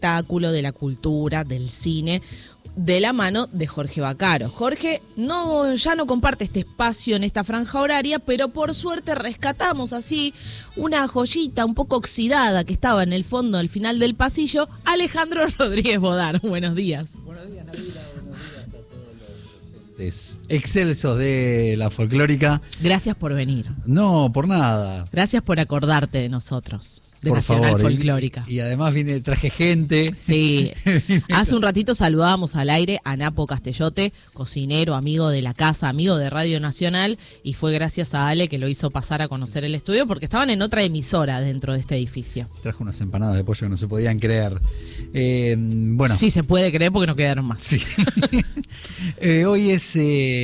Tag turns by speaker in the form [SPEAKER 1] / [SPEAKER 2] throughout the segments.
[SPEAKER 1] espectáculo, de la cultura, del cine, de la mano de Jorge Vaccaro. Jorge ya no comparte este espacio en esta franja horaria, pero por suerte rescatamos así una joyita un poco oxidada que estaba en el fondo, al final del pasillo, Alejandro Rodríguez Bodar. Buenos días.
[SPEAKER 2] Buenos días, Navila. Buenos días a todos los excelsos de la folclórica.
[SPEAKER 1] Gracias por venir.
[SPEAKER 2] No, por nada.
[SPEAKER 1] Gracias por acordarte de nosotros, de
[SPEAKER 2] por
[SPEAKER 1] Nacional
[SPEAKER 2] favor.
[SPEAKER 1] Folclórica.
[SPEAKER 2] Y además traje gente.
[SPEAKER 1] Sí. Hace un ratito saludábamos al aire a Napo Castellote, cocinero, amigo de la casa, amigo de Radio Nacional, y fue gracias a Ale que lo hizo pasar a conocer el estudio porque estaban en otra emisora dentro de este edificio.
[SPEAKER 2] Trajo unas empanadas de pollo que no se podían creer. Bueno.
[SPEAKER 1] Sí, se puede creer porque no quedaron más.
[SPEAKER 2] Sí. Hoy es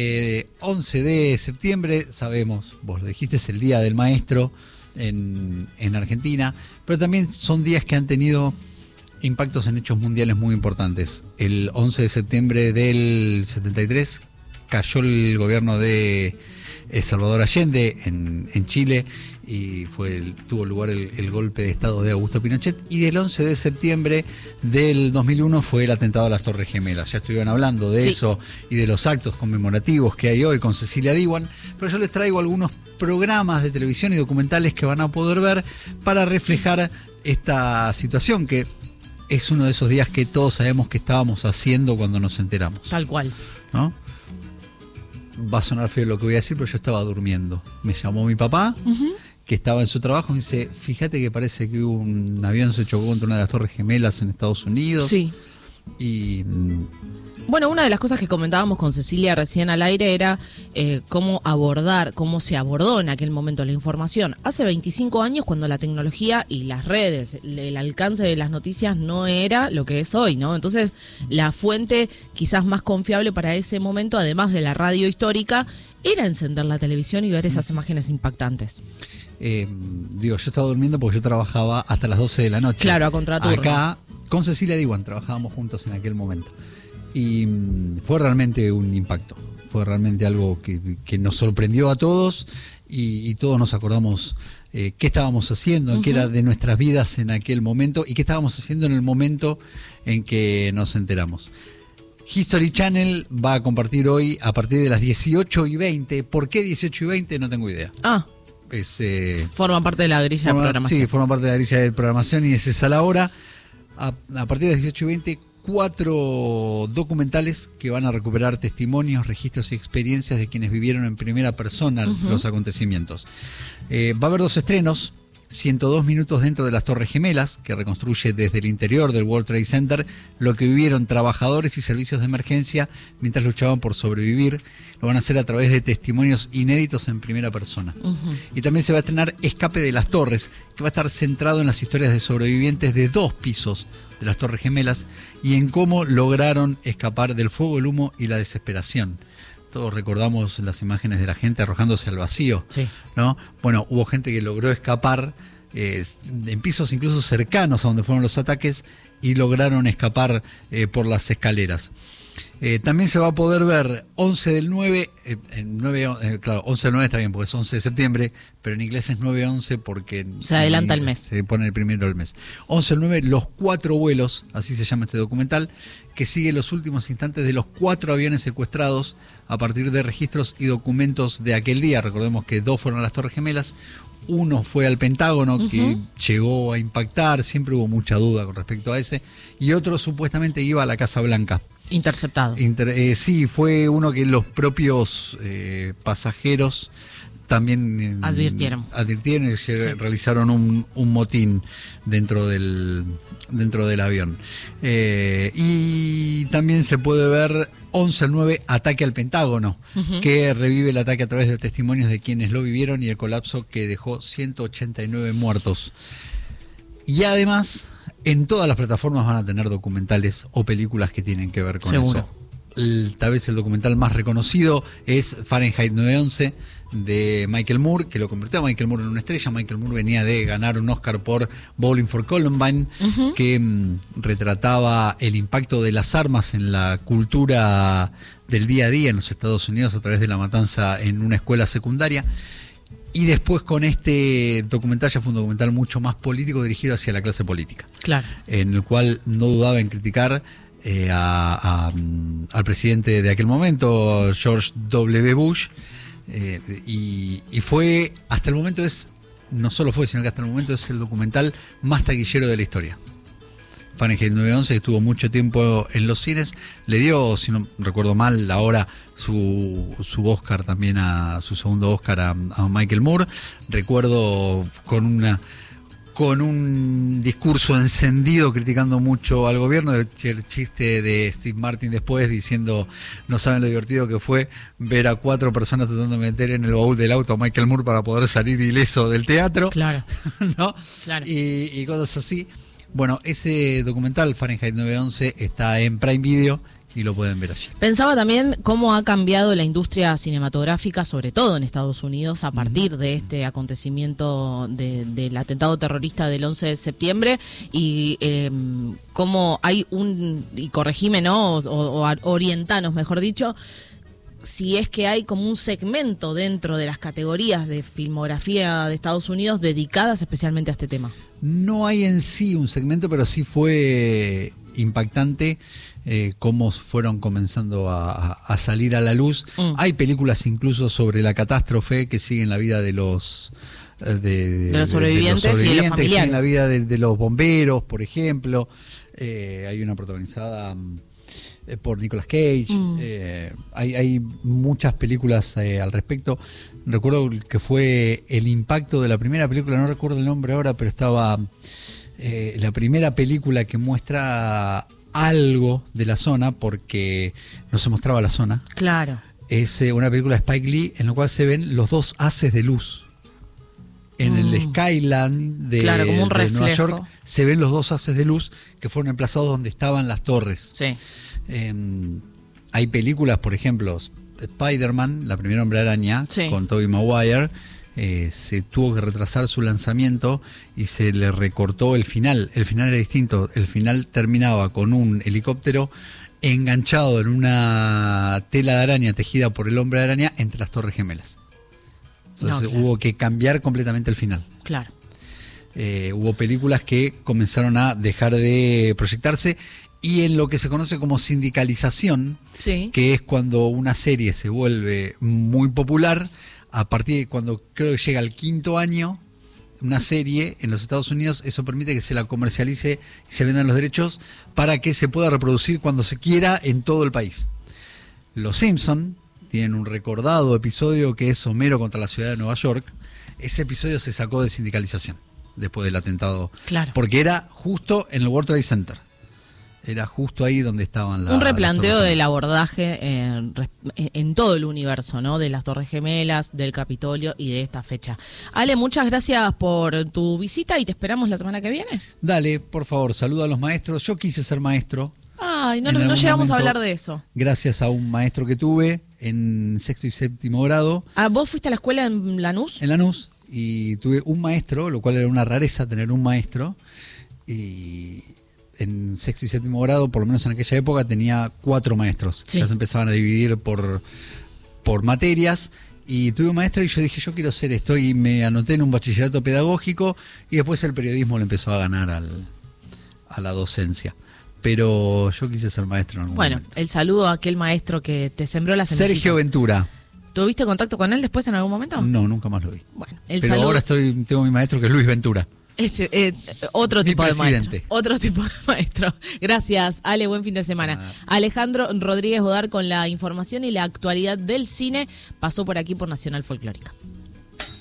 [SPEAKER 2] 11 de septiembre, sabemos, vos lo dijiste, es el Día del Maestro en Argentina, pero también son días que han tenido impactos en hechos mundiales muy importantes. El 11 de septiembre del 73 cayó el gobierno de Salvador Allende en Chile y tuvo lugar el golpe de estado de Augusto Pinochet, y del 11 de septiembre del 2001 fue el atentado a las Torres Gemelas. Ya estuvieron hablando de eso y de los actos conmemorativos que hay hoy con Cecilia Diwan, pero yo les traigo algunos programas de televisión y documentales que van a poder ver para reflejar esta situación, que es uno de esos días que todos sabemos que estábamos haciendo cuando nos enteramos.
[SPEAKER 1] Tal cual.
[SPEAKER 2] ¿No? Va a sonar feo lo que voy a decir, pero yo estaba durmiendo. Me llamó mi papá, que estaba en su trabajo, y me dice, fíjate que parece que un avión se chocó contra una de las Torres Gemelas en Estados Unidos.
[SPEAKER 1] Sí.
[SPEAKER 2] Y
[SPEAKER 1] bueno, una de las cosas que comentábamos con Cecilia recién al aire era cómo se abordó en aquel momento la información. Hace 25 años, cuando la tecnología y las redes, el alcance de las noticias no era lo que es hoy, ¿no? Entonces, la fuente quizás más confiable para ese momento, además de la radio histórica, era encender la televisión y ver esas imágenes impactantes.
[SPEAKER 2] Yo estaba durmiendo porque yo trabajaba hasta las 12 de la noche.
[SPEAKER 1] Claro, a contraturno.
[SPEAKER 2] Acá, con Cecilia Diwan, trabajábamos juntos en aquel momento. Y fue realmente un impacto, fue realmente algo que nos sorprendió a todos y todos nos acordamos qué estábamos haciendo, qué era de nuestras vidas en aquel momento y qué estábamos haciendo en el momento en que nos enteramos. History Channel va a compartir hoy a partir de las 18:20. ¿Por qué 18:20? No tengo idea.
[SPEAKER 1] Forma parte de la grilla de programación.
[SPEAKER 2] Sí, forma parte de la grilla de programación y es esa la hora. A partir de las 18:20, 4 documentales que van a recuperar testimonios, registros y experiencias de quienes vivieron en primera persona los acontecimientos. Va a haber 2 estrenos. 102 minutos dentro de las Torres Gemelas, que reconstruye desde el interior del World Trade Center lo que vivieron trabajadores y servicios de emergencia mientras luchaban por sobrevivir. Lo van a hacer a través de testimonios inéditos en primera persona. Y también se va a estrenar Escape de las Torres, que va a estar centrado en las historias de sobrevivientes de 2 pisos de las Torres Gemelas y en cómo lograron escapar del fuego, el humo y la desesperación. Todos recordamos las imágenes de la gente arrojándose al vacío, ¿no? Bueno, hubo gente que logró escapar en pisos incluso cercanos a donde fueron los ataques y lograron escapar por las escaleras. También se va a poder ver 11 del 9, claro, 11 del 9 está bien porque es 11 de septiembre, pero en inglés es 9/11 porque
[SPEAKER 1] se adelanta el mes.
[SPEAKER 2] Se pone el primero del mes. 11 del 9, los 4 vuelos, así se llama este documental, que sigue los últimos instantes de los 4 aviones secuestrados a partir de registros y documentos de aquel día. Recordemos que 2 fueron a las Torres Gemelas, 1 fue al Pentágono, que llegó a impactar, siempre hubo mucha duda con respecto a ese, y otro supuestamente iba a la Casa Blanca.
[SPEAKER 1] Interceptado.
[SPEAKER 2] Sí, fue uno que los propios pasajeros también
[SPEAKER 1] advirtieron
[SPEAKER 2] y realizaron un motín dentro del avión. Y también se puede ver 11 al 9, Ataque al Pentágono, que revive el ataque a través de testimonios de quienes lo vivieron y el colapso que dejó 189 muertos. Y además, en todas las plataformas van a tener documentales o películas que tienen que ver con eso. Tal vez el documental más reconocido es Fahrenheit 9/11 de Michael Moore, que lo convirtió a Michael Moore en una estrella. Michael Moore venía de ganar un Oscar por Bowling for Columbine, que retrataba el impacto de las armas en la cultura del día a día en los Estados Unidos a través de la matanza en una escuela secundaria. Y después con este documental ya fue un documental mucho más político, dirigido hacia la clase política.
[SPEAKER 1] Claro.
[SPEAKER 2] En el cual no dudaba en criticar al presidente de aquel momento, George W. Bush, y fue, hasta el momento no solo fue, sino que hasta el momento es el documental más taquillero de la historia. Fahrenheit 9/11, que estuvo mucho tiempo en los cines, le dio, si no recuerdo mal, ahora su Oscar también, su segundo Oscar a Michael Moore. Recuerdo con un discurso encendido criticando mucho al gobierno, el chiste de Steve Martin después diciendo, no saben lo divertido que fue ver a 4 personas tratando de meter en el baúl del auto a Michael Moore para poder salir ileso del teatro.
[SPEAKER 1] Claro.
[SPEAKER 2] ¿No?
[SPEAKER 1] Claro.
[SPEAKER 2] Y cosas así. Bueno, ese documental, Fahrenheit 9/11, está en Prime Video y lo pueden ver allí.
[SPEAKER 1] Pensaba también cómo ha cambiado la industria cinematográfica, sobre todo en Estados Unidos, a partir de este acontecimiento del atentado terrorista del 11 de septiembre, y cómo hay y corregime, ¿no? O orientanos, mejor dicho, si es que hay como un segmento dentro de las categorías de filmografía de Estados Unidos dedicadas especialmente a este tema.
[SPEAKER 2] No hay en sí un segmento, pero sí fue impactante cómo fueron comenzando a salir a la luz. Hay películas incluso sobre la catástrofe que siguen la vida de los
[SPEAKER 1] sobrevivientes y de los familiares.
[SPEAKER 2] Siguen la vida de los bomberos, por ejemplo. Hay una protagonizada por Nicolas Cage. Hay muchas películas al respecto. Recuerdo que fue el impacto de la primera película, no recuerdo el nombre ahora, pero estaba la primera película que muestra algo de la zona, porque no se mostraba la zona.
[SPEAKER 1] Claro.
[SPEAKER 2] Es una película de Spike Lee en la cual se ven los 2 haces de luz. En el skyline de Nueva York se ven los 2 haces de luz que fueron emplazados donde estaban las torres.
[SPEAKER 1] Sí.
[SPEAKER 2] Hay películas, por ejemplo, Spider-Man, la primera Hombre Araña,
[SPEAKER 1] sí,
[SPEAKER 2] con Tobey Maguire, se tuvo que retrasar su lanzamiento y se le recortó el final. El final era distinto. El final terminaba con un helicóptero enganchado en una tela de araña tejida por el Hombre Araña entre las Torres Gemelas. Entonces hubo que cambiar completamente el final.
[SPEAKER 1] Claro.
[SPEAKER 2] Hubo películas que comenzaron a dejar de proyectarse, y en lo que se conoce como sindicalización,
[SPEAKER 1] sí,
[SPEAKER 2] que es cuando una serie se vuelve muy popular, a partir de cuando creo que llega al 5.º año, una serie en los Estados Unidos, eso permite que se la comercialice y se vendan los derechos para que se pueda reproducir cuando se quiera en todo el país. Los Simpson tienen un recordado episodio que es Homero contra la ciudad de Nueva York. Ese episodio se sacó de sindicalización después del atentado.
[SPEAKER 1] Claro.
[SPEAKER 2] Porque era justo en el World Trade Center. Era justo ahí donde estaban las...
[SPEAKER 1] Un replanteo del abordaje en todo el universo, ¿no? De las Torres Gemelas, del Capitolio y de esta fecha. Ale, muchas gracias por tu visita y te esperamos la semana que viene.
[SPEAKER 2] Dale, por favor, saluda a los maestros. Yo quise ser maestro.
[SPEAKER 1] Ay, no llegamos a hablar de eso.
[SPEAKER 2] Gracias a un maestro que tuve en 6º y 7º grado.
[SPEAKER 1] Ah, ¿vos fuiste a la escuela en Lanús?
[SPEAKER 2] En Lanús, y tuve un maestro, lo cual era una rareza tener un maestro. Y en 6º y 7º grado, por lo menos en aquella época, tenía 4 maestros. Sí. Ya se empezaban a dividir por materias. Y tuve un maestro y yo dije, yo quiero ser esto. Y me anoté en un bachillerato pedagógico, y después el periodismo le empezó a ganar a la docencia. Pero yo quise ser maestro en algún momento.
[SPEAKER 1] Bueno, el saludo a aquel maestro que te sembró la semillita.
[SPEAKER 2] Sergio Ventura.
[SPEAKER 1] ¿Tuviste contacto con él después en algún momento?
[SPEAKER 2] No, nunca más lo vi.
[SPEAKER 1] Bueno,
[SPEAKER 2] pero saludo... ahora tengo mi maestro que es Luis Ventura.
[SPEAKER 1] Otro tipo de
[SPEAKER 2] presidente.
[SPEAKER 1] Maestro. Otro tipo de maestro. Gracias, Ale, buen fin de semana. Alejandro Rodríguez Bodar con la información y la actualidad del cine pasó por aquí por Nacional Folclórica.